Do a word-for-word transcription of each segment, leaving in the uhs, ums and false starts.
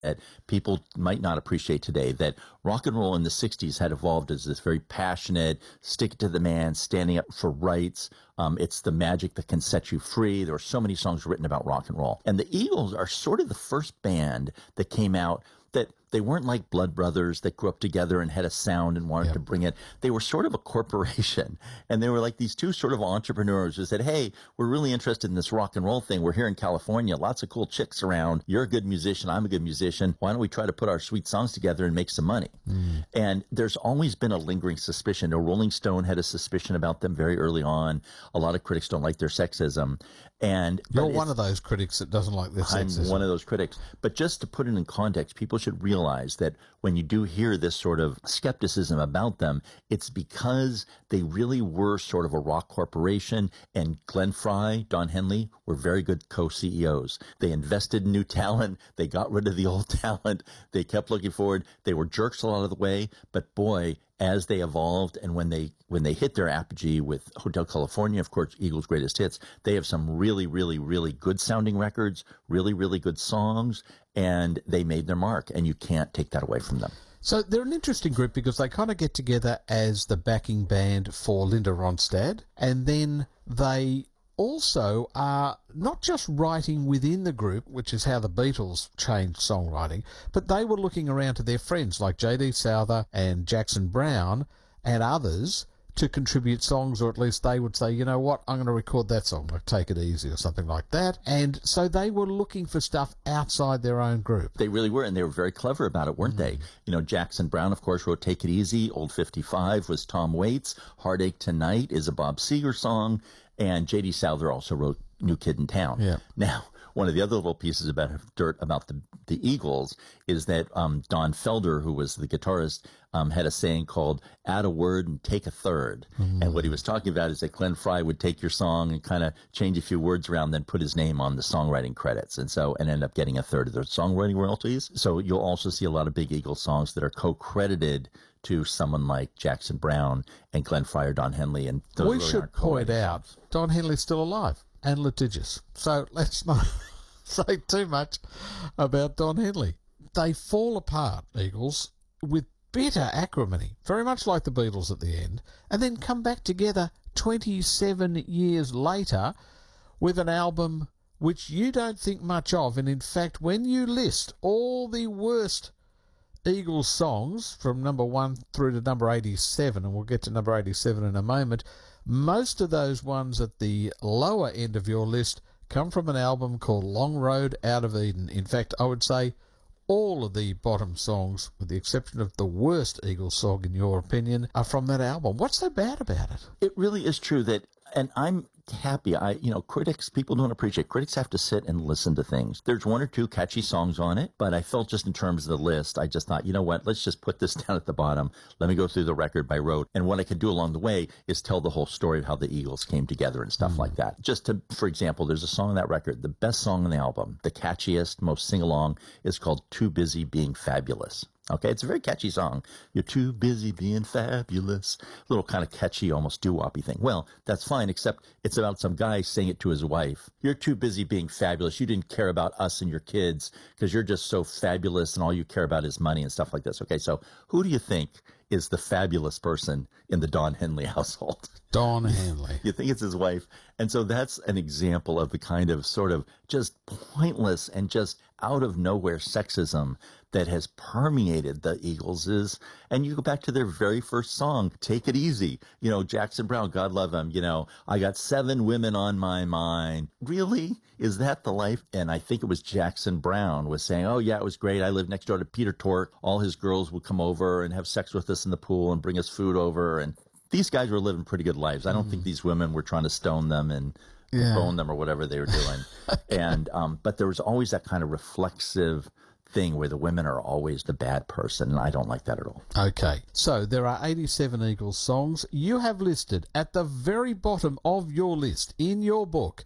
that people might not appreciate today, that rock and roll in the sixties had evolved as this very passionate, stick it to the man, standing up for rights. Um, it's the magic that can set you free. There were so many songs written about rock and roll. And the Eagles are sort of the first band that came out that they weren't like Blood Brothers that grew up together and had a sound and wanted Yep. to bring it. They were sort of a corporation. And they were like these two sort of entrepreneurs who said, hey, we're really interested in this rock and roll thing. We're here in California. Lots of cool chicks around. You're a good musician. I'm a good musician. Why don't we try to put our sweet songs together and make some money? Mm. And there's always been a lingering suspicion. The Rolling Stone had a suspicion about them very early on. A lot of critics don't like their sexism. And You're one of those critics that doesn't like their I'm sexism. one of those critics. But just to put it in context, people should realize that when you do hear this sort of skepticism about them, it's because they really were sort of a rock corporation, and Glenn Frey, Don Henley were very good co-C E Os. They invested in new talent. They got rid of the old talent. They kept looking forward. They were jerks a lot of the way, but boy, as they evolved and when they when they hit their apogee with Hotel California, of course, Eagles' greatest hits, they have some really, really, really good sounding records, really, really good songs, and they made their mark, and you can't take that away from them. So they're an interesting group because they kind of get together as the backing band for Linda Ronstadt, and then they also are not just writing within the group, which is how the Beatles changed songwriting, but they were looking around to their friends like J D Souther and Jackson Browne and others to contribute songs, or at least they would say, you know what, I'm going to record that song, like Take It Easy or something like that. And so they were looking for stuff outside their own group. They really were, and they were very clever about it, weren't mm. they? You know, Jackson Browne, of course, wrote Take It Easy. Old fifty-five was Tom Waits. Heartache Tonight is a Bob Seger song. And J D Souther also wrote New Kid in Town. Yeah. Now, one of the other little pieces about dirt about the, the Eagles is that um, Don Felder, who was the guitarist, um, had a saying called add a word and take a third. Mm. And what he was talking about is that Glenn Frey would take your song and kind of change a few words around, then put his name on the songwriting credits. And so, and end up getting a third of their songwriting royalties. So you'll also see a lot of big Eagles songs that are co-credited to someone like Jackson Browne and Glenn Frey or Don Henley. And those we really should point out, Don Henley's still alive and litigious. So let's not say too much about Don Henley. They fall apart, Eagles, with bitter acrimony, very much like the Beatles at the end, and then come back together twenty-seven years later with an album which you don't think much of. And in fact, when you list all the worst Eagles songs from number one through to number eighty-seven, and we'll get to number eighty-seven in a moment, most of those ones at the lower end of your list come from an album called Long Road Out of Eden. In fact, I would say all of the bottom songs, with the exception of the worst Eagles song in your opinion, are from that album. What's so bad about it? It really is true that, and I'm happy, I, you know, critics, people don't appreciate, critics have to sit and listen to things. There's one or two catchy songs on it, but I felt just in terms of the list, I just thought, you know what, let's just put this down at the bottom. Let me go through the record by rote. And what I could do along the way is tell the whole story of how the Eagles came together and stuff mm. like that. Just to, for example, there's a song on that record, the best song on the album, the catchiest, most sing-along, is called Too Busy Being Fabulous. Okay, it's a very catchy song. You're too busy being fabulous. A little kind of catchy, almost doo-woppy thing. Well, that's fine, except it's about some guy saying it to his wife. You're too busy being fabulous. You didn't care about us and your kids because you're just so fabulous and all you care about is money and stuff like this. Okay, so who do you think is the fabulous person in the Don Henley household? Don Henley. You think it's his wife. And so that's an example of the kind of sort of just pointless and just out of nowhere sexism that has permeated the Eagles. And you go back to their very first song, Take It Easy. You know, Jackson Browne, God love him, you know, I got seven women on my mind. Really? Is that the life? And I think it was Jackson Browne was saying, oh yeah, it was great. I lived next door to Peter Tork. All his girls would come over and have sex with us in the pool and bring us food over. And these guys were living pretty good lives. I don't mm. think these women were trying to stone them and yeah. bone them or whatever they were doing. and um, but there was always that kind of reflexive thing where the women are always the bad person, and I don't like that at all. Okay, so there are eighty-seven Eagles songs. You have listed at the very bottom of your list, in your book,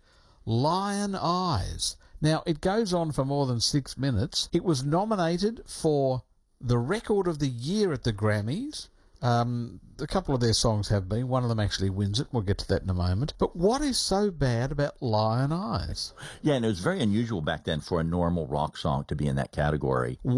Lion Eyes. Now, it goes on for more than six minutes. It was nominated for the Record of the Year at the Grammys, Um, a couple of their songs have been. One of them actually wins it. We'll get to that in a moment. But what is so bad about Lion Eyes? Yeah, and it was very unusual back then for a normal rock song to be in that category.